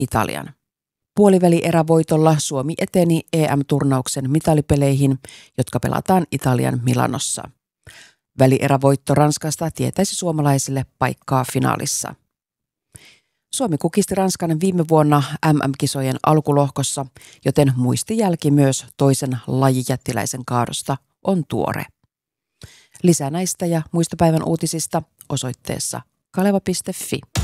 Italian. Puolivälierävoitolla Suomi eteni EM-turnauksen mitalipeleihin, jotka pelataan Italian Milanossa. Välierävoitto Ranskasta tietäisi suomalaisille paikkaa finaalissa. Suomi kukisti Ranskan viime vuonna MM-kisojen alkulohkossa, joten muistijälki myös toisen lajijättiläisen kaadosta on tuore. Lisää näistä ja muista päivän uutisista osoitteessa kaleva.fi.